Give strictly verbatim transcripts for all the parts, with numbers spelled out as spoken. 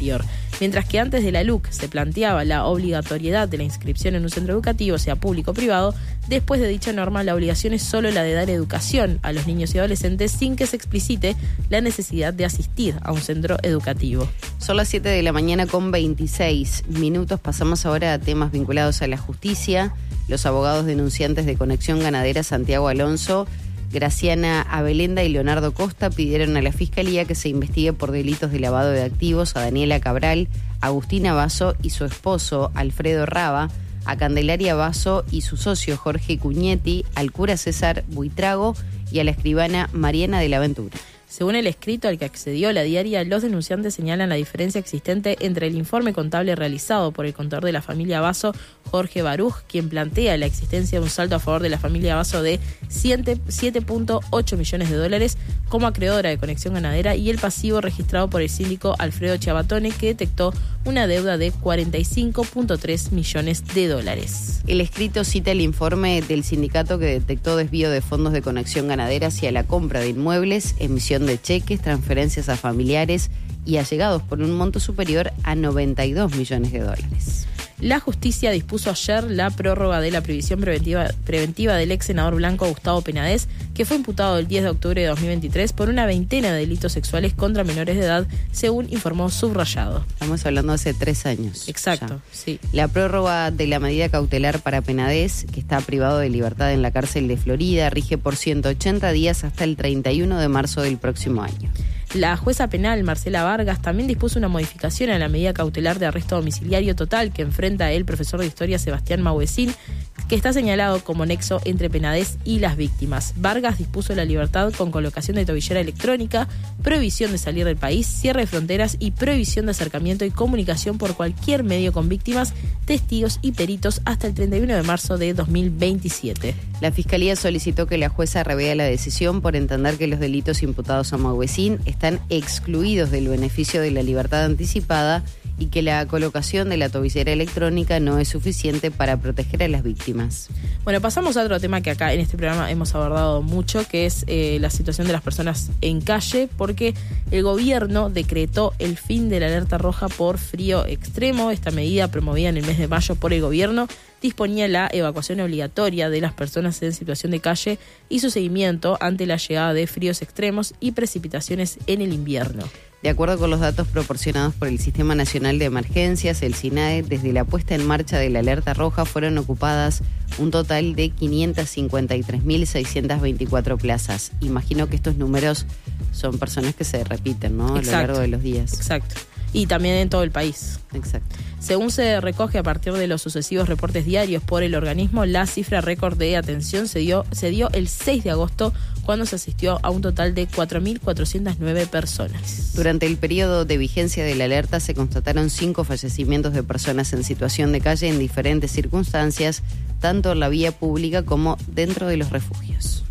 superior. Mientras que antes de la L U C se planteaba la obligatoriedad de la inscripción en un centro educativo, sea público o privado, después de dicha norma la obligación es solo la de dar educación a los niños y adolescentes sin que se explicite la necesidad de asistir a un centro educativo. Son las siete de la mañana con veintiséis minutos. Pasamos ahora a temas vinculados a la justicia. Los abogados denunciantes de Conexión Ganadera, Santiago Alonso, Graciana Abelenda y Leonardo Costa, pidieron a la Fiscalía que se investigue por delitos de lavado de activos a Daniela Cabral, Agustina Basso y su esposo Alfredo Raba, a Candelaria Basso y su socio Jorge Cuñetti, al cura César Buitrago y a la escribana Mariana de la Ventura. Según el escrito al que accedió la diaria, los denunciantes señalan la diferencia existente entre el informe contable realizado por el contador de la familia Basso, Jorge Baruj, quien plantea la existencia de un saldo a favor de la familia Basso de siete punto ocho millones de dólares como acreedora de Conexión Ganadera, y el pasivo registrado por el síndico Alfredo Chabatone, que detectó una deuda de cuarenta y cinco punto tres millones de dólares. El escrito cita el informe del sindicato que detectó desvío de fondos de Conexión Ganadera hacia la compra de inmuebles, emisión de cheques, transferencias a familiares y allegados por un monto superior a noventa y dos millones de dólares. La justicia dispuso ayer la prórroga de la previsión preventiva, preventiva del ex senador blanco Gustavo Penades, que fue imputado el diez de octubre de dos mil veintitrés por una veintena de delitos sexuales contra menores de edad, según informó Subrayado. Estamos hablando de hace tres años. Exacto, ya. Sí. La prórroga de la medida cautelar para Penades, que está privado de libertad en la cárcel de Florida, rige por ciento ochenta días hasta el treinta y uno de marzo del próximo año. La jueza penal Marcela Vargas también dispuso una modificación a la medida cautelar de arresto domiciliario total que enfrenta el profesor de historia Sebastián Mauesín, que está señalado como nexo entre Penades y las víctimas. Vargas dispuso la libertad con colocación de tobillera electrónica, prohibición de salir del país, cierre de fronteras y prohibición de acercamiento y comunicación por cualquier medio con víctimas, testigos y peritos hasta el treinta y uno de marzo de dos mil veintisiete. La Fiscalía solicitó que la jueza revea la decisión por entender que los delitos imputados a Mauesín están excluidos del beneficio de la libertad anticipada y que la colocación de la tobillera electrónica no es suficiente para proteger a las víctimas. Bueno, pasamos a otro tema que acá en este programa hemos abordado mucho, que es eh, la situación de las personas en calle, porque el gobierno decretó el fin de la alerta roja por frío extremo. Esta medida, promovida en el mes de mayo por el gobierno, disponía la evacuación obligatoria de las personas en situación de calle y su seguimiento ante la llegada de fríos extremos y precipitaciones en el invierno. De acuerdo con los datos proporcionados por el Sistema Nacional de Emergencias, el SINAE, desde la puesta en marcha de la alerta roja fueron ocupadas un total de quinientas cincuenta y tres mil seiscientas veinticuatro plazas. Imagino que estos números son personas que se repiten, ¿no? Exacto. A lo largo de los días. Exacto. Y también en todo el país. Exacto. Según se recoge a partir de los sucesivos reportes diarios por el organismo, la cifra récord de atención se dio, se dio el seis de agosto, cuando se asistió a un total de cuatro mil cuatrocientas nueve personas. Durante el periodo de vigencia de la alerta se constataron cinco fallecimientos de personas en situación de calle en diferentes circunstancias, tanto en la vía pública como dentro de los refugios.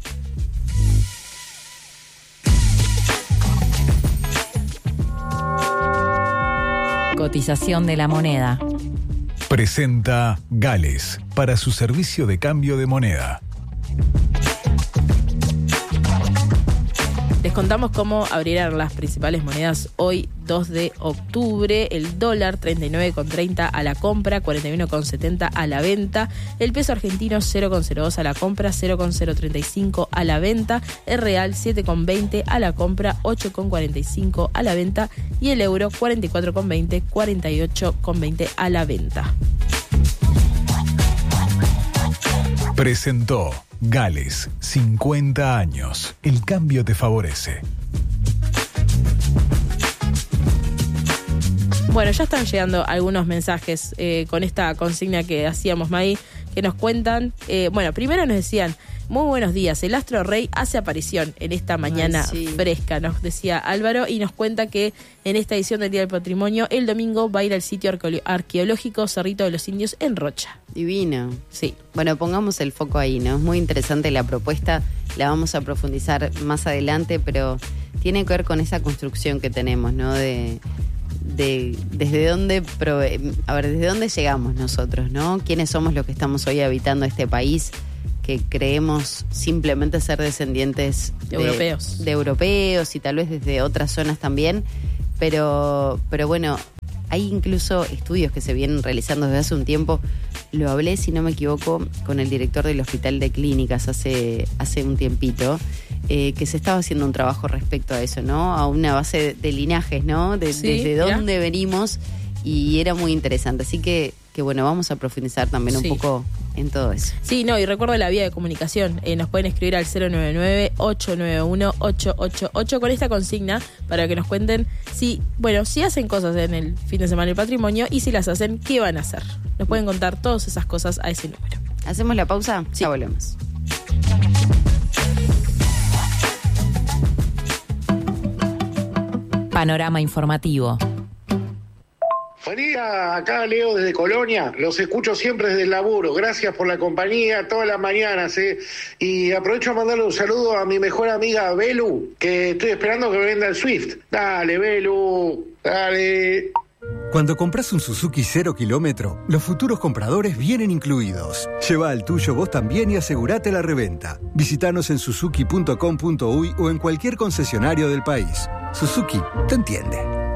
Cotización de la moneda. Presenta Gales para su servicio de cambio de moneda. Les contamos cómo abrieron las principales monedas hoy, dos de octubre. El dólar, treinta y nueve con treinta a la compra, cuarenta y uno con setenta a la venta. El peso argentino, cero con cero dos a la compra, cero con cero treinta y cinco a la venta. El real, siete con veinte a la compra, ocho con cuarenta y cinco a la venta. Y el euro, cuarenta y cuatro con veinte, cuarenta y ocho con veinte a la venta. Presentó Gales, cincuenta años. El cambio te favorece. Bueno, ya están llegando algunos mensajes eh, con esta consigna que hacíamos, May, que nos cuentan. Eh, bueno, primero nos decían, muy buenos días, el Astro Rey hace aparición en esta mañana Ay, sí. fresca, nos decía Álvaro, y nos cuenta que en esta edición del Día del Patrimonio, el domingo va a ir al sitio arqueo- arqueológico Cerrito de los Indios en Rocha. Divino. Sí. Bueno, pongamos el foco ahí, ¿no? Es muy interesante la propuesta, la vamos a profundizar más adelante, pero tiene que ver con esa construcción que tenemos, ¿no? De, de desde dónde, prove- a ver, desde dónde llegamos nosotros, ¿no? ¿Quiénes somos los que estamos hoy habitando este país? Que creemos simplemente ser descendientes de, de europeos. De europeos y tal vez desde otras zonas también, pero, pero bueno, hay incluso estudios que se vienen realizando desde hace un tiempo. Lo hablé, si no me equivoco, con el director del Hospital de Clínicas hace, hace un tiempito, eh, que se estaba haciendo un trabajo respecto a eso, ¿no? A una base de, de linajes, ¿no? De, Sí, desde mirá. dónde venimos, y era muy interesante. Así que, que bueno, vamos a profundizar también Sí. un poco en todo eso. Sí, no, y recuerdo la vía de comunicación. Eh, nos pueden escribir al cero nueve nueve, ocho nueve uno, ocho ocho ocho con esta consigna para que nos cuenten si, bueno, si hacen cosas en el fin de semana del patrimonio y si las hacen, ¿qué van a hacer? Nos pueden contar todas esas cosas a ese número. ¿Hacemos la pausa? Sí. Ya volvemos. Panorama informativo. Buen día, acá Leo desde Colonia, los escucho siempre desde el laburo, gracias por la compañía todas las mañanas, ¿eh? Y aprovecho a mandarle un saludo a mi mejor amiga Belu, que estoy esperando que me venda el Swift. Dale, Belu, dale. Cuando compras un Suzuki cero kilómetro, los futuros compradores vienen incluidos. Lleva el tuyo vos también y asegurate la reventa. Visítanos en suzuki punto com punto uy o en cualquier concesionario del país. Suzuki te entiende.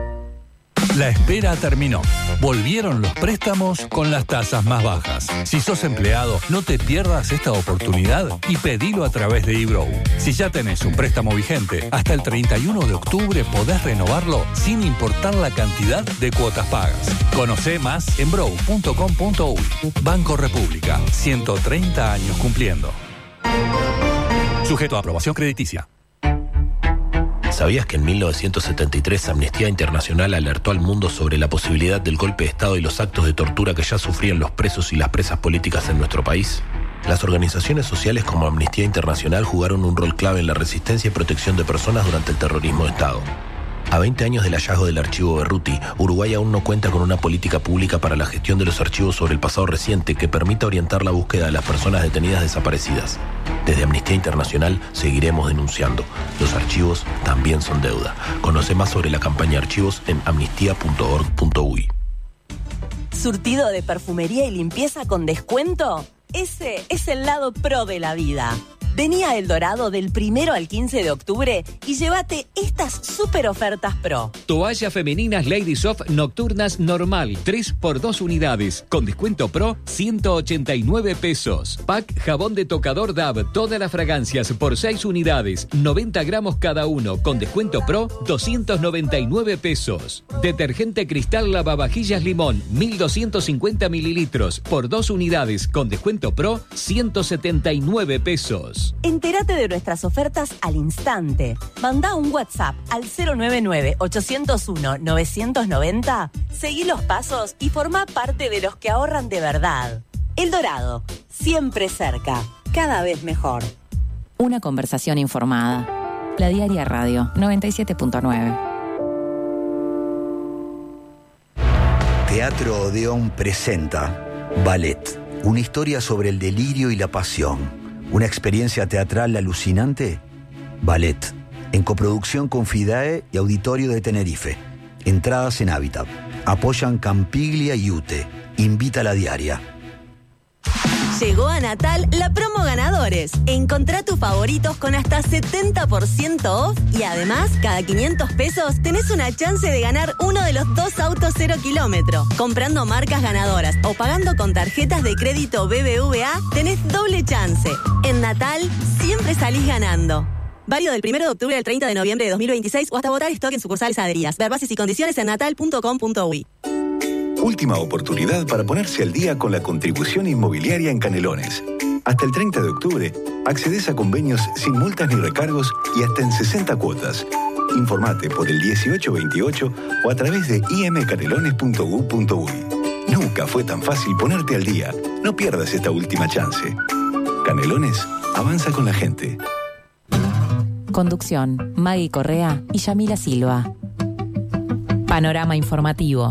La espera terminó. Volvieron los préstamos con las tasas más bajas. Si sos empleado, no te pierdas esta oportunidad y pedilo a través de eBrow. Si ya tenés un préstamo vigente, hasta el treinta y uno de octubre podés renovarlo sin importar la cantidad de cuotas pagas. Conocé más en brow punto com punto uy. Banco República, ciento treinta años cumpliendo. Sujeto a aprobación crediticia. ¿Sabías que en mil novecientos setenta y tres Amnistía Internacional alertó al mundo sobre la posibilidad del golpe de Estado y los actos de tortura que ya sufrían los presos y las presas políticas en nuestro país? Las organizaciones sociales como Amnistía Internacional jugaron un rol clave en la resistencia y protección de personas durante el terrorismo de Estado. A veinte años del hallazgo del archivo Berruti, Uruguay aún no cuenta con una política pública para la gestión de los archivos sobre el pasado reciente que permita orientar la búsqueda de las personas detenidas desaparecidas. Desde Amnistía Internacional seguiremos denunciando. Los archivos también son deuda. Conoce más sobre la campaña Archivos en amnistía punto org punto uy. ¿Surtido de perfumería y limpieza con descuento? Ese es el lado pro de la vida. Vení a El Dorado del primero al quince de octubre y llévate estas super ofertas pro. Toallas femeninas Lady Soft Nocturnas Normal, tres por dos unidades. Con descuento pro, ciento ochenta y nueve pesos. Pack jabón de tocador D A B, todas las fragancias por seis unidades, noventa gramos cada uno. Con descuento pro, doscientos noventa y nueve pesos. Detergente Cristal Lavavajillas Limón, mil doscientos cincuenta mililitros por dos unidades. Con descuento pro, ciento setenta y nueve pesos. Entérate de nuestras ofertas al instante. Mandá un WhatsApp al cero nueve nueve, ocho cero uno, nueve nueve cero, seguí los pasos y formá parte de los que ahorran de verdad. El Dorado, siempre cerca, cada vez mejor. Una conversación informada. La Diaria Radio, noventa y siete punto nueve. Teatro Odeón presenta Ballet, una historia sobre el delirio y la pasión. ¿Una experiencia teatral alucinante? Ballet, en coproducción con FIDAE y Auditorio de Tenerife. Entradas en Hábitat. Apoyan Campiglia y UTE. Invita a La Diaria. Llegó a Natal la promo ganadores. Encontrá tus favoritos con hasta setenta por ciento off y además, cada quinientos pesos tenés una chance de ganar uno de los dos autos cero kilómetro. Comprando marcas ganadoras o pagando con tarjetas de crédito B B V A, tenés doble chance. En Natal, siempre salís ganando. Válido del primero de octubre al treinta de noviembre de dos mil veintiséis o hasta votar stock en sucursales adheridas. Ver bases y condiciones en natal punto com punto uy. Última oportunidad para ponerse al día con la contribución inmobiliaria en Canelones. Hasta el treinta de octubre, accedes a convenios sin multas ni recargos y hasta en sesenta cuotas. Informate por el dieciocho veintiocho o a través de i m canelones punto u punto uy. Nunca fue tan fácil ponerte al día. No pierdas esta última chance. Canelones, avanza con la gente. Conducción, Maggie Correa y Yamila Silva. Panorama informativo.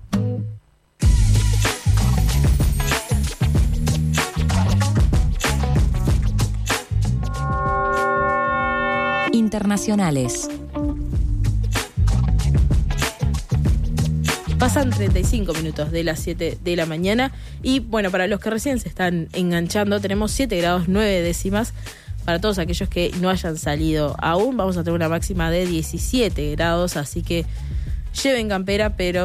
Internacionales. Pasan treinta y cinco minutos de las siete de la mañana y bueno, para los que recién se están enganchando, tenemos siete grados nueve décimas. Para todos aquellos que no hayan salido aún, vamos a tener una máxima de diecisiete grados, así que lleven campera, pero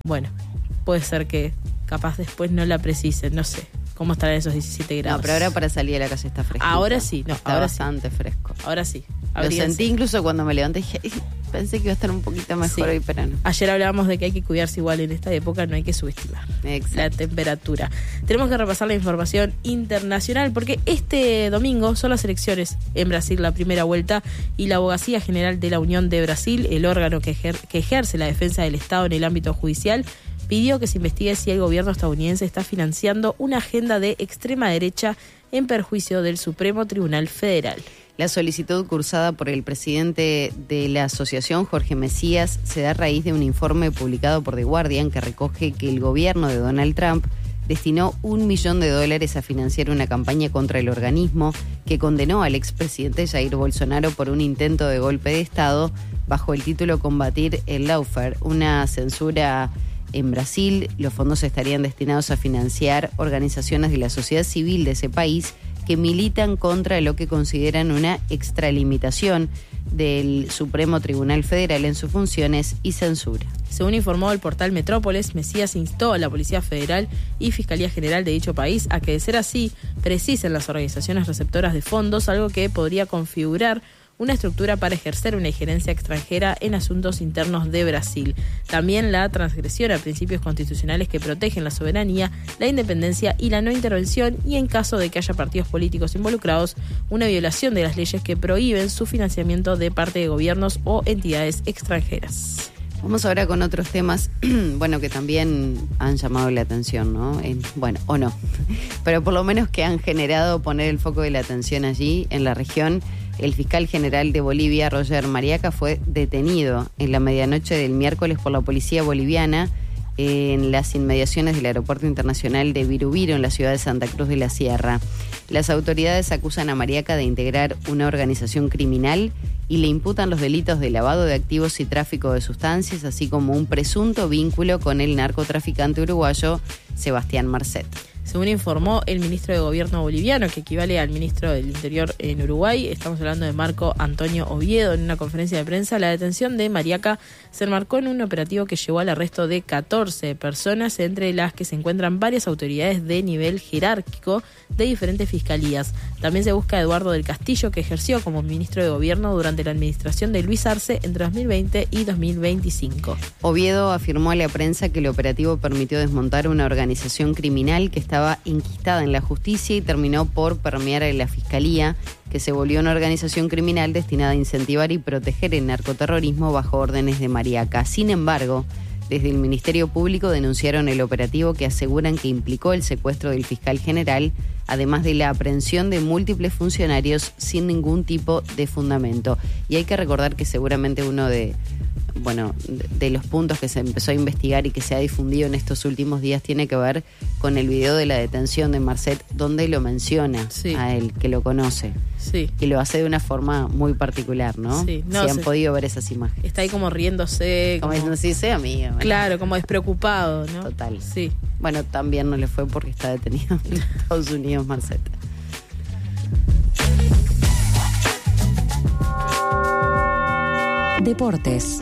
bueno, puede ser que capaz después no la precisen, no sé. ¿Cómo estarán esos diecisiete grados? No, pero ahora para salir a la calle está fresco. Ahora sí, no, está ahora bastante sí. fresco. Ahora sí. Lo Abríguense. sentí incluso cuando me levanté, dije, pensé que iba a estar un poquito mejor Sí. hoy, pero no. Ayer hablábamos de que hay que cuidarse igual en esta época, no hay que subestimar Exacto. la temperatura. Tenemos que repasar la información internacional porque este domingo son las elecciones en Brasil, la primera vuelta, y la Abogacía General de la Unión de Brasil, el órgano que, ejer- que ejerce la defensa del Estado en el ámbito judicial, pidió que se investigue si el gobierno estadounidense está financiando una agenda de extrema derecha en perjuicio del Supremo Tribunal Federal. La solicitud cursada por el presidente de la asociación, Jorge Mesías, se da a raíz de un informe publicado por The Guardian que recoge que el gobierno de Donald Trump destinó un millón de dólares a financiar una campaña contra el organismo que condenó al expresidente Jair Bolsonaro por un intento de golpe de Estado bajo el título Combatir el Lawfare, una censura en Brasil. Los fondos estarían destinados a financiar organizaciones de la sociedad civil de ese país que militan contra lo que consideran una extralimitación del Supremo Tribunal Federal en sus funciones y censura. Según informó el portal Metrópolis, Mesías instó a la Policía Federal y Fiscalía General de dicho país a que, de ser así, precisen las organizaciones receptoras de fondos, algo que podría configurar una estructura para ejercer una injerencia extranjera en asuntos internos de Brasil. También la transgresión a principios constitucionales que protegen la soberanía, la independencia y la no intervención, y en caso de que haya partidos políticos involucrados, una violación de las leyes que prohíben su financiamiento de parte de gobiernos o entidades extranjeras. Vamos ahora con otros temas, bueno, que también han llamado la atención, ¿no? En, bueno, o no, pero por lo menos que han generado poner el foco de la atención allí, en la región. El fiscal general de Bolivia, Roger Mariaca, fue detenido en la medianoche del miércoles por la policía boliviana en las inmediaciones del Aeropuerto Internacional de Virubiro, en la ciudad de Santa Cruz de la Sierra. Las autoridades acusan a Mariaca de integrar una organización criminal y le imputan los delitos de lavado de activos y tráfico de sustancias, así como un presunto vínculo con el narcotraficante uruguayo Sebastián Marcet. Según informó el ministro de Gobierno boliviano, que equivale al ministro del Interior en Uruguay, estamos hablando de Marco Antonio Oviedo, en una conferencia de prensa, la detención de Mariaca se enmarcó en un operativo que llevó al arresto de catorce personas, entre las que se encuentran varias autoridades de nivel jerárquico de diferentes fiscalías. También se busca a Eduardo del Castillo, que ejerció como ministro de Gobierno durante la administración de Luis Arce entre dos mil veinte y dos mil veinticinco. Oviedo afirmó a la prensa que el operativo permitió desmontar una organización criminal que estaba enquistada en la justicia y terminó por permear en la fiscalía, que se volvió una organización criminal destinada a incentivar y proteger el narcoterrorismo bajo órdenes de Mariaca. Sin embargo, desde el Ministerio Público denunciaron el operativo, que aseguran que implicó el secuestro del fiscal general, además de la aprehensión de múltiples funcionarios sin ningún tipo de fundamento. Y hay que recordar que seguramente uno de, bueno, de los puntos que se empezó a investigar y que se ha difundido en estos últimos días tiene que ver con el video de la detención de Marcet, donde lo menciona Sí. a él, que lo conoce. Sí. Y lo hace de una forma muy particular, ¿no? Sí, no, si han se- podido ver esas imágenes. Está ahí como riéndose. Como Como, diciendo, sí, sí, amiga. Bueno. claro, como despreocupado, ¿no? Total. Sí. Bueno, también no le fue porque está detenido en Estados Unidos, Marcet. Deportes.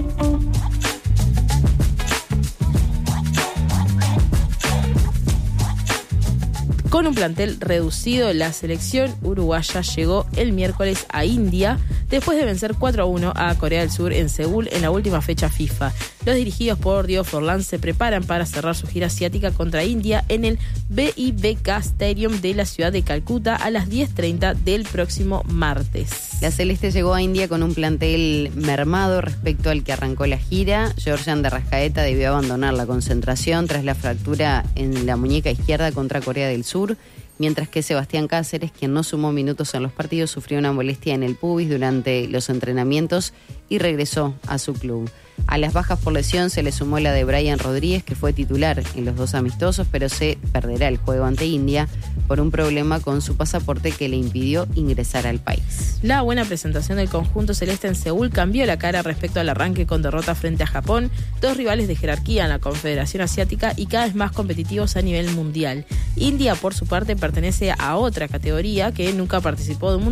Con un plantel reducido, la selección uruguaya llegó el miércoles a India después de vencer cuatro a uno a Corea del Sur en Seúl en la última fecha FIFA. Los dirigidos por Diego Forlán se preparan para cerrar su gira asiática contra India en el B I B K Stadium de la ciudad de Calcuta a las diez treinta del próximo martes. La Celeste llegó a India con un plantel mermado respecto al que arrancó la gira. Georgian de Rascaeta debió abandonar la concentración tras la fractura en la muñeca izquierda contra Corea del Sur, mientras que Sebastián Cáceres, quien no sumó minutos en los partidos, sufrió una molestia en el pubis durante los entrenamientos y regresó a su club. A las bajas por lesión se le sumó la de Brian Rodríguez, que fue titular en los dos amistosos, pero se perderá el juego ante India por un problema con su pasaporte que le impidió ingresar al país. La buena presentación del conjunto celeste en Seúl cambió la cara respecto al arranque con derrota frente a Japón, dos rivales de jerarquía en la Confederación Asiática y cada vez más competitivos a nivel mundial. India, por su parte, pertenece a otra categoría que nunca participó de un mundial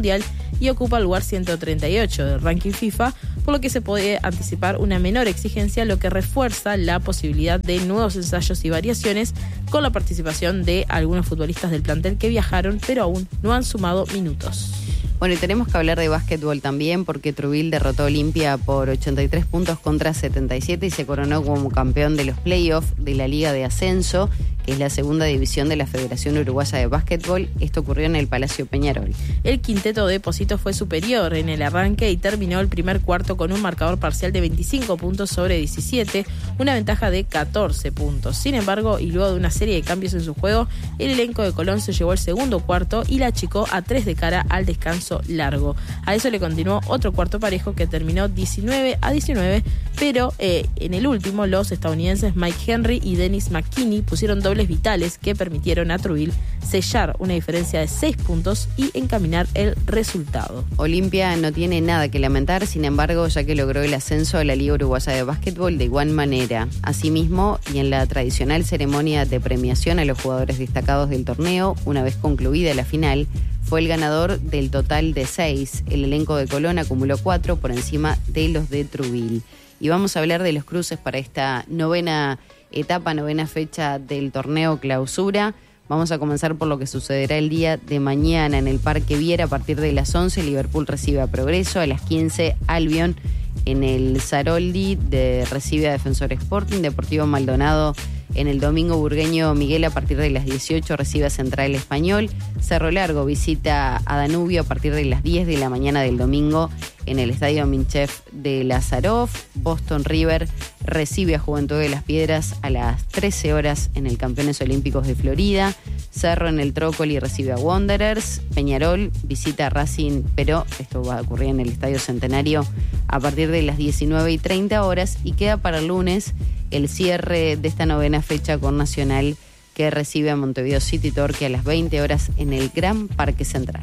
y ocupa el lugar ciento treinta y ocho del ranking FIFA, por lo que se puede anticipar una menor exigencia, lo que refuerza la posibilidad de nuevos ensayos y variaciones con la participación de algunos futbolistas del plantel que viajaron pero aún no han sumado minutos. Bueno, y tenemos que hablar de básquetbol también, porque Trubil derrotó a Olimpia por ochenta y tres puntos contra setenta y siete y se coronó como campeón de los playoffs de la Liga de Ascenso, que es la segunda división de la Federación Uruguaya de Básquetbol. Esto ocurrió en el Palacio Peñarol. El quinteto de Pocitos fue superior en el arranque y terminó el primer cuarto con un marcador parcial de veinticinco puntos sobre diecisiete, una ventaja de catorce puntos. Sin embargo, y luego de una serie de cambios en su juego, el elenco de Colón se llevó el segundo cuarto y la achicó a tres de cara al descanso largo. A eso le continuó otro cuarto parejo que terminó diecinueve a diecinueve, pero eh, en el último los estadounidenses Mike Henry y Dennis McKinney pusieron dobles vitales que permitieron a Trubil sellar una diferencia de seis puntos y encaminar el resultado. Olimpia no tiene nada que lamentar, sin embargo, ya que logró el ascenso a la Liga Uruguaya de Básquetbol de igual manera. Asimismo, y en la tradicional ceremonia de premiación a los jugadores destacados del torneo, una vez concluida la final, fue el ganador del total de seis. El elenco de Colón acumuló cuatro por encima de los de Trubil. Y vamos a hablar de los cruces para esta novena etapa, novena fecha del torneo Clausura. Vamos a comenzar por lo que sucederá el día de mañana en el Parque Viera. A partir de las once, Liverpool recibe a Progreso. A las quince, Albion en el Saroldi de, recibe a Defensor Sporting. Deportivo Maldonado en el Domingo Burgueño Miguel a partir de las dieciocho recibe a Central Español. Cerro Largo visita a Danubio a partir de las diez de la mañana del domingo en el Estadio Minchef de Lázarov. Boston River recibe a Juventud de las Piedras a las trece horas en el Campeones Olímpicos de Florida. Cerro en el Trócoli recibe a Wanderers. Peñarol visita a Racing, pero esto va a ocurrir en el Estadio Centenario a partir de las diecinueve y treinta horas. Y queda para el lunes el cierre de esta novena fecha con Nacional, que recibe a Montevideo City Torque a las veinte horas en el Gran Parque Central.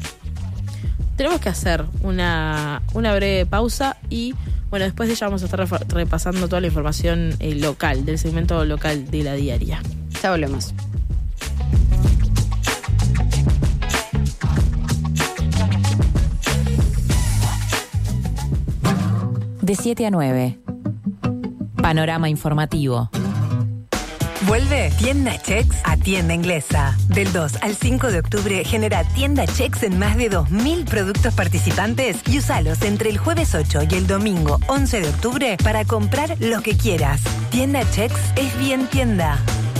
Tenemos que hacer una, una breve pausa y, bueno, después de ella vamos a estar repasando toda la información eh, local, del segmento local de la diaria. Ya volvemos. De siete a nueve. Panorama informativo. Vuelve Tienda Chex a Tienda Inglesa. Del dos al cinco de octubre genera Tienda Chex en más de dos mil productos participantes y usalos entre el jueves ocho y el domingo once de octubre para comprar lo que quieras. Tienda Chex es bien tienda.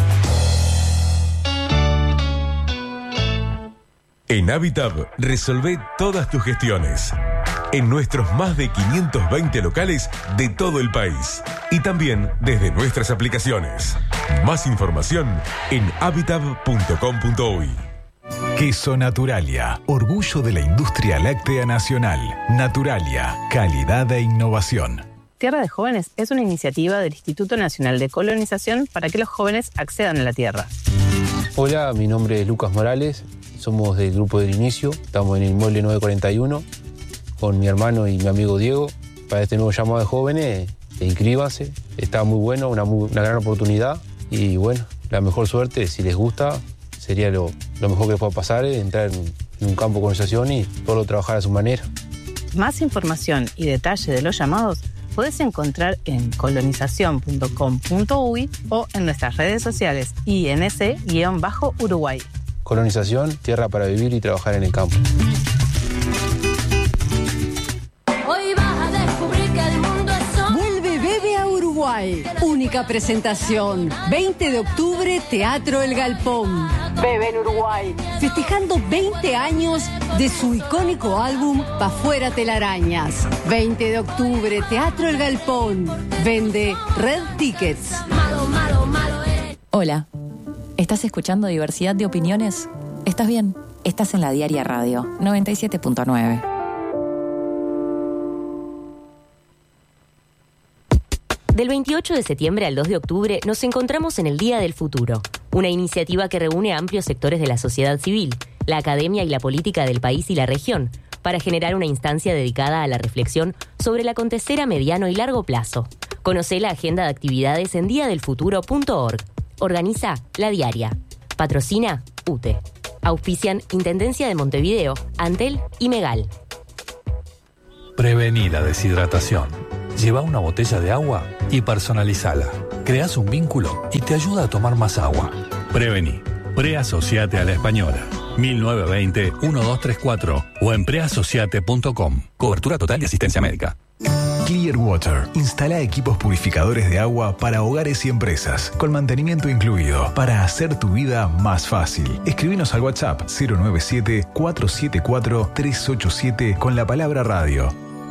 En Habitab resolvé todas tus gestiones en nuestros más de quinientos veinte locales de todo el país y también desde nuestras aplicaciones. Más información en habitab punto com punto uy. Queso Naturalia, orgullo de la industria láctea nacional. Naturalia, calidad e innovación. Tierra de Jóvenes es una iniciativa del Instituto Nacional de Colonización para que los jóvenes accedan a la tierra. Hola, mi nombre es Lucas Morales, somos del Grupo del Inicio, estamos en el inmueble nueve cuarenta y uno con mi hermano y mi amigo Diego para este nuevo llamado de jóvenes. Inscríbanse, está muy bueno, una, muy, una gran oportunidad y bueno, la mejor suerte, si les gusta, sería lo, lo mejor que pueda pasar, es entrar en, en un campo de colonización y todo trabajar a su manera. Más información y detalle de los llamados puedes encontrar en colonización punto com punto uy o en nuestras redes sociales I N C Uruguay. Colonización, tierra para vivir y trabajar en el campo. Hoy vas a descubrir que el mundo es solo... Vuelve Bebe a Uruguay. Única presentación. veinte de octubre, Teatro El Galpón. Bebe en Uruguay. Festejando veinte años de su icónico álbum Pa' Fuera Telarañas. veinte de octubre, Teatro El Galpón. Vende Red Tickets. Malo, malo, malo eres. Hola. ¿Estás escuchando Diversidad de Opiniones? ¿Estás bien? Estás en la Diaria Radio noventa y siete punto nueve. Del veintiocho de septiembre al dos de octubre nos encontramos en el Día del Futuro, una iniciativa que reúne a amplios sectores de la sociedad civil, la academia y la política del país y la región, para generar una instancia dedicada a la reflexión sobre el acontecer a mediano y largo plazo. Conocé la agenda de actividades en dia del futuro punto org. Organiza La Diaria. Patrocina U T E. Auspician Intendencia de Montevideo, Antel y Megal. Prevení la deshidratación. Lleva una botella de agua y personalizala. Creás un vínculo y te ayuda a tomar más agua. Prevení. Preasociate a la Española. mil novecientos veinte, doce treinta y cuatro o en preasociate punto com. Cobertura total y asistencia médica. Clearwater instala equipos purificadores de agua para hogares y empresas, con mantenimiento incluido, para hacer tu vida más fácil. Escribinos al WhatsApp cero nueve siete, cuatro siete cuatro, tres ocho siete con la palabra radio.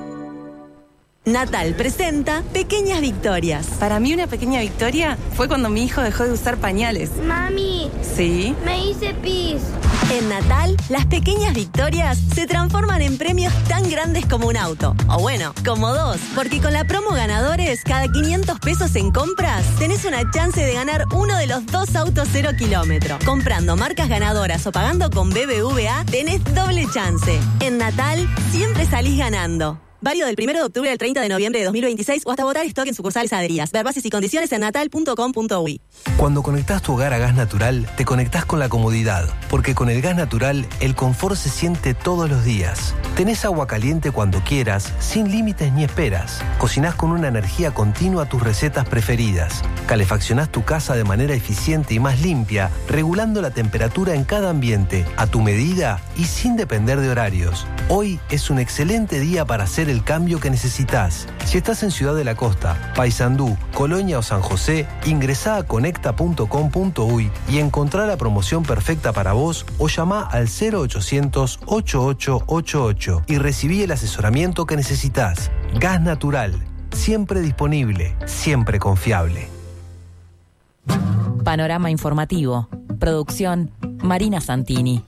Natal presenta Pequeñas Victorias. Para mí una pequeña victoria fue cuando mi hijo dejó de usar pañales. Mami, ¿sí? Me hice pis. En Natal, las pequeñas victorias se transforman en premios tan grandes como un auto. O bueno, como dos. Porque con la promo ganadores, cada quinientos pesos en compras, tenés una chance de ganar uno de los dos autos cero kilómetro. Comprando marcas ganadoras o pagando con B B V A, tenés doble chance. En Natal, siempre salís ganando. Válido del primero de octubre al treinta de noviembre de dos mil veintiséis o hasta votar stock en sucursales adheridas. Ver bases y condiciones en natal punto com punto uy. Cuando conectás tu hogar a gas natural, te conectás con la comodidad. Porque con el gas natural, el confort se siente todos los días. Tenés agua caliente cuando quieras, sin límites ni esperas. Cocinás con una energía continua tus recetas preferidas. Calefaccionás tu casa de manera eficiente y más limpia, regulando la temperatura en cada ambiente, a tu medida y sin depender de horarios. Hoy es un excelente día para hacer el cambio que necesitas. Si estás en Ciudad de la Costa, Paysandú, Colonia o San José, ingresá a conecta punto com punto uy y encontrá la promoción perfecta para vos o llamá al cero ochocientos, ochenta y ocho ochenta y ocho y recibí el asesoramiento que necesitas. Gas natural, siempre disponible, siempre confiable. Panorama informativo. Producción Marina Santini.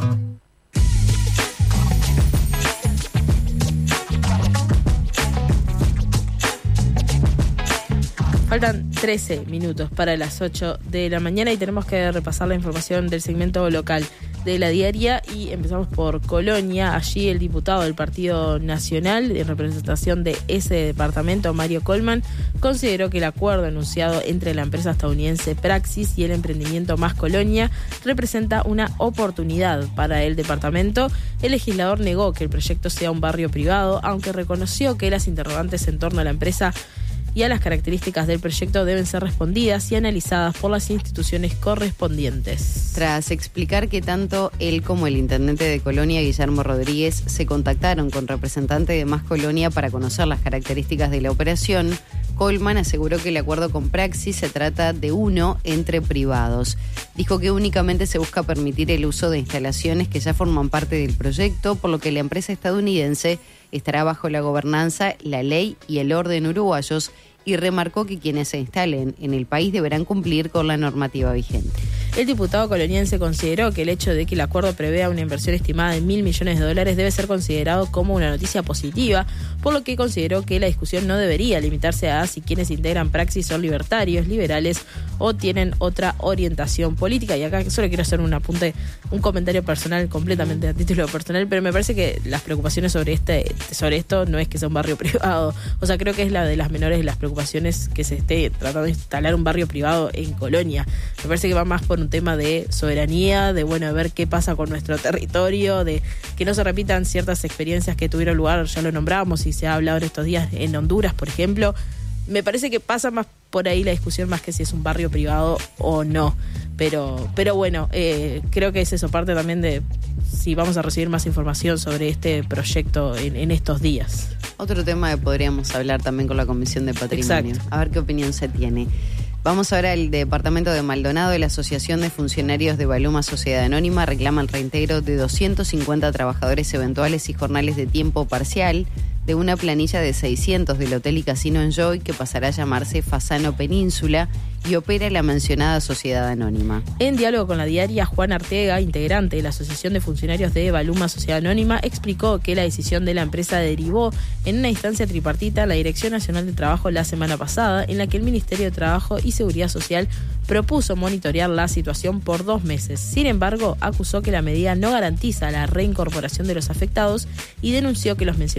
Faltan trece minutos para las ocho de la mañana y tenemos que repasar la información del segmento local de la diaria y empezamos por Colonia. Allí el diputado del Partido Nacional en representación de ese departamento, Mario Colman, consideró que el acuerdo anunciado entre la empresa estadounidense Praxis y el emprendimiento Más Colonia representa una oportunidad para el departamento. El legislador negó que el proyecto sea un barrio privado, aunque reconoció que las interrogantes en torno a la empresa y a las características del proyecto deben ser respondidas y analizadas por las instituciones correspondientes. Tras explicar que tanto él como el intendente de Colonia, Guillermo Rodríguez, se contactaron con representantes de Más Colonia para conocer las características de la operación, Colman aseguró que el acuerdo con Praxis se trata de uno entre privados. Dijo que únicamente se busca permitir el uso de instalaciones que ya forman parte del proyecto, por lo que la empresa estadounidense estará bajo la gobernanza, la ley y el orden uruguayos, y remarcó que quienes se instalen en el país deberán cumplir con la normativa vigente. El diputado coloniense consideró que el hecho de que el acuerdo prevea una inversión estimada de mil millones de dólares debe ser considerado como una noticia positiva, por lo que consideró que la discusión no debería limitarse a si quienes integran Praxis son libertarios, liberales o tienen otra orientación política. Y acá solo quiero hacer un apunte, un comentario personal, completamente a título personal, pero me parece que las preocupaciones sobre este, sobre esto no es que sea un barrio privado. O sea, creo que es la de las menores de las preocupaciones que se esté tratando de instalar un barrio privado en Colonia. Me parece que va más por un tema de soberanía, de bueno, ver qué pasa con nuestro territorio, de que no se repitan ciertas experiencias que tuvieron lugar, ya lo nombramos y se ha hablado en estos días en Honduras, por ejemplo. Me parece que pasa más por ahí la discusión más que si es un barrio privado o no. Pero, pero bueno, eh, creo que es eso, parte también de si vamos a recibir más información sobre este proyecto en, en estos días. Otro tema que podríamos hablar también con la Comisión de Patrimonio. Exacto. A ver qué opinión se tiene. Vamos ahora al departamento de Maldonado. La Asociación de Funcionarios de Baluma Sociedad Anónima reclama el reintegro de doscientos cincuenta trabajadores eventuales y jornales de tiempo parcial de una planilla de seiscientos del Hotel y Casino Enjoy, que pasará a llamarse Fasano Península y opera la mencionada Sociedad Anónima. En diálogo con la diaria, Juan Arteaga, integrante de la Asociación de Funcionarios de Baluma Sociedad Anónima, explicó que la decisión de la empresa derivó en una instancia tripartita en la Dirección Nacional de Trabajo la semana pasada, en la que el Ministerio de Trabajo y Seguridad Social propuso monitorear la situación por dos meses. Sin embargo, acusó que la medida no garantiza la reincorporación de los afectados y denunció que los mencionados recortes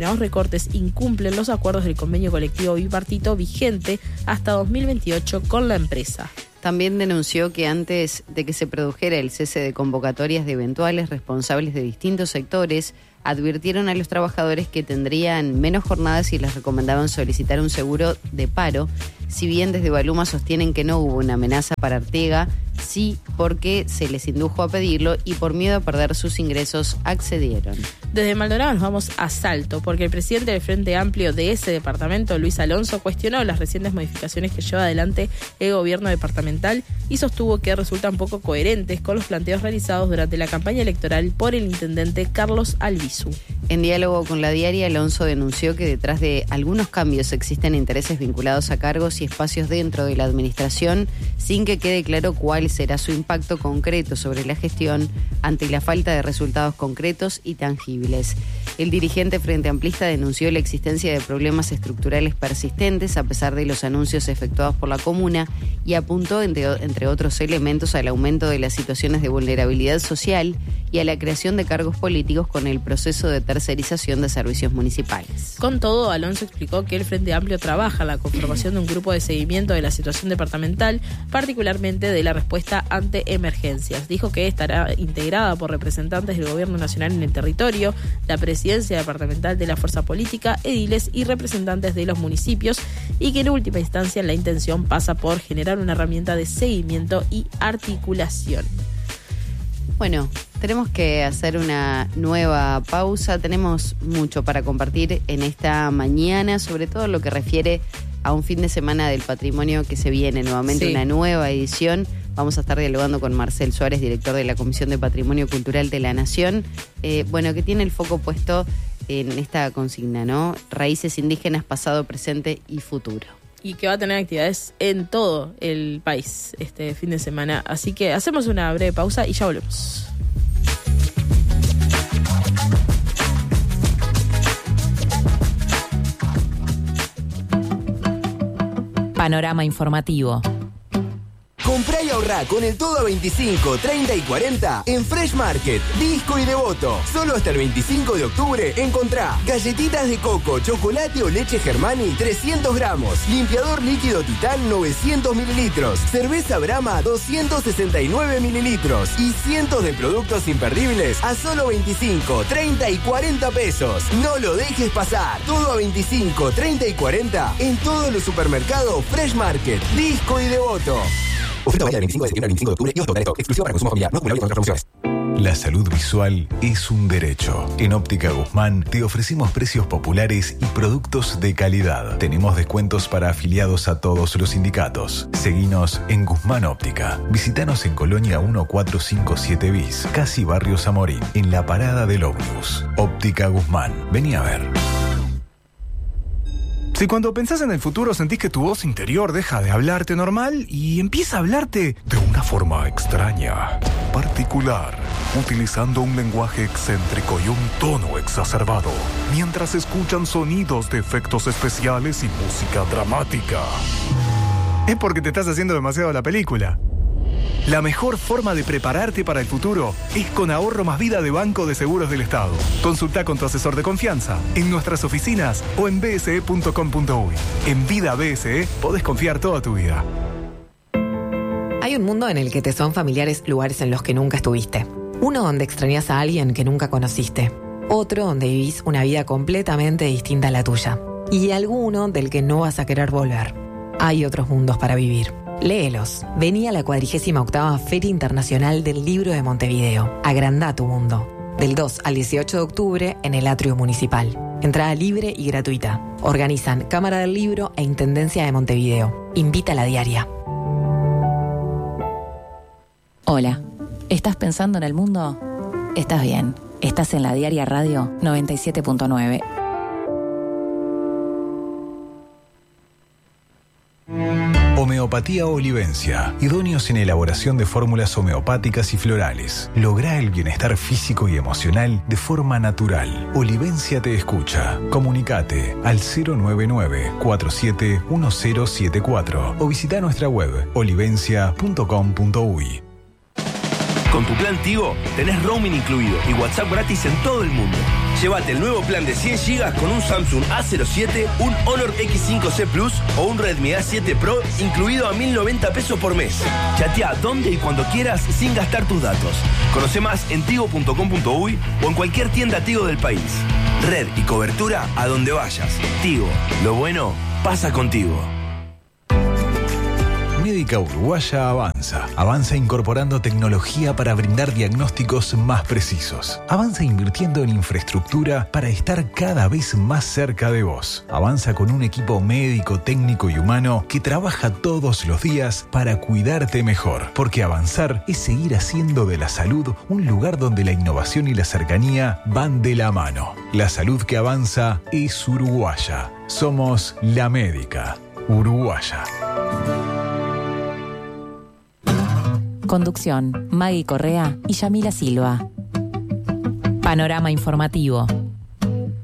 Transportes incumplen los acuerdos del convenio colectivo bipartito vigente hasta dos mil veintiocho con la empresa. También denunció que antes de que se produjera el cese de convocatorias de eventuales responsables de distintos sectores, advirtieron a los trabajadores que tendrían menos jornadas y les recomendaban solicitar un seguro de paro. Si bien desde Baluma sostienen que no hubo una amenaza para Arteaga, sí porque se les indujo a pedirlo y por miedo a perder sus ingresos accedieron. Desde Maldonado nos vamos a Salto, porque el presidente del Frente Amplio de ese departamento, Luis Alonso, cuestionó las recientes modificaciones que lleva adelante el gobierno departamental y sostuvo que resultan poco coherentes con los planteos realizados durante la campaña electoral por el intendente Carlos Albizu. En diálogo con la diaria, Alonso denunció que detrás de algunos cambios existen intereses vinculados a cargos y espacios dentro de la administración, sin que quede claro cuál será su impacto concreto sobre la gestión ante la falta de resultados concretos y tangibles. El dirigente frente amplista denunció la existencia de problemas estructurales persistentes a pesar de los anuncios efectuados por la comuna y apuntó, entre, entre otros elementos, al aumento de las situaciones de vulnerabilidad social y a la creación de cargos políticos con el proceso de tercerización de servicios municipales. Con todo, Alonso explicó que el Frente Amplio trabaja en la conformación de un grupo de seguimiento de la situación departamental, particularmente de la respuesta ante emergencias. Dijo que estará integrada por representantes del Gobierno Nacional en el territorio, la Presidencia Departamental de la Fuerza Política, ediles y representantes de los municipios, y que en última instancia la intención pasa por generar una herramienta de seguimiento y articulación. Bueno, tenemos que hacer una nueva pausa. Tenemos mucho para compartir en esta mañana, sobre todo lo que refiere a un fin de semana del patrimonio que se viene nuevamente, sí. Una nueva edición. Vamos a estar dialogando con Marcel Suárez, director de la Comisión de Patrimonio Cultural de la Nación, eh, bueno, que tiene el foco puesto en esta consigna, ¿no? Raíces indígenas, pasado, presente y futuro. Y que va a tener actividades en todo el país este fin de semana. Así que hacemos una breve pausa y ya volvemos. Panorama informativo. Comprá y ahorrá con el todo a veinticinco, treinta y cuarenta en Fresh Market, Disco y Devoto. Solo hasta el veinticinco de octubre encontrá galletitas de coco, chocolate o leche Germani trescientos gramos, limpiador líquido Titán novecientos mililitros, cerveza Brahma doscientos sesenta y nueve mililitros y cientos de productos imperdibles a solo veinticinco, treinta y cuarenta pesos. No lo dejes pasar. Todo a veinticinco, treinta y cuarenta en todos los supermercados Fresh Market, Disco y Devoto. Oferta válida del veinticinco de septiembre al veinticinco de octubre y hasta total stock. Exclusivo para consumo familiar. No acumulable con otras promociones. La salud visual es un derecho. En Óptica Guzmán te ofrecemos precios populares y productos de calidad. Tenemos descuentos para afiliados a todos los sindicatos. Seguinos en Guzmán Óptica. Visítanos en Colonia mil cuatrocientos cincuenta y siete bis, casi Barrio Zamorín, en la parada del ómnibus. Óptica Guzmán. Vení a ver. Si cuando pensás en el futuro sentís que tu voz interior deja de hablarte normal y empieza a hablarte de una forma extraña, particular, utilizando un lenguaje excéntrico y un tono exacerbado, mientras escuchan sonidos de efectos especiales y música dramática, es porque te estás haciendo demasiado la película. La mejor forma de prepararte para el futuro es con Ahorro Más Vida de Banco de Seguros del Estado. Consulta con tu asesor de confianza en nuestras oficinas o en b s e punto com punto u y. En Vida B S E podés confiar toda tu vida. Hay un mundo en el que te son familiares lugares en los que nunca estuviste. Uno donde extrañas a alguien que nunca conociste. Otro donde vivís una vida completamente distinta a la tuya. Y alguno del que no vas a querer volver. Hay otros mundos para vivir. Léelos. Vení a la cuadragésima octava Feria Internacional del Libro de Montevideo. Agrandá tu mundo. Del dos al dieciocho de octubre en el Atrio Municipal. Entrada libre y gratuita. Organizan Cámara del Libro e Intendencia de Montevideo. Invita a la diaria. Hola. ¿Estás pensando en el mundo? Estás bien. Estás en la Diaria Radio noventa y siete punto nueve. Homeopatía Olivencia. Idóneos en elaboración de fórmulas homeopáticas y florales. Lográ el bienestar físico y emocional de forma natural. Olivencia te escucha. Comunicate al cero nueve nueve, cuatro siete uno cero siete cuatro o visita nuestra web olivencia punto com punto u y. Con tu plan Tigo tenés roaming incluido y WhatsApp gratis en todo el mundo. Llévate el nuevo plan de cien gigas con un Samsung A cero siete, un Honor X cinco C Plus o un Redmi A siete Pro incluido a mil noventa pesos por mes. Chatea donde y cuando quieras sin gastar tus datos. Conoce más en tigo punto com punto uy o en cualquier tienda Tigo del país. Red y cobertura a donde vayas. Tigo, lo bueno pasa contigo. Médica Uruguaya avanza. Avanza incorporando tecnología para brindar diagnósticos más precisos. Avanza invirtiendo en infraestructura para estar cada vez más cerca de vos. Avanza con un equipo médico, técnico y humano que trabaja todos los días para cuidarte mejor. Porque avanzar es seguir haciendo de la salud un lugar donde la innovación y la cercanía van de la mano. La salud que avanza es uruguaya. Somos la Médica Uruguaya. Conducción, Maggie Correa y Yamila Silva. Panorama informativo.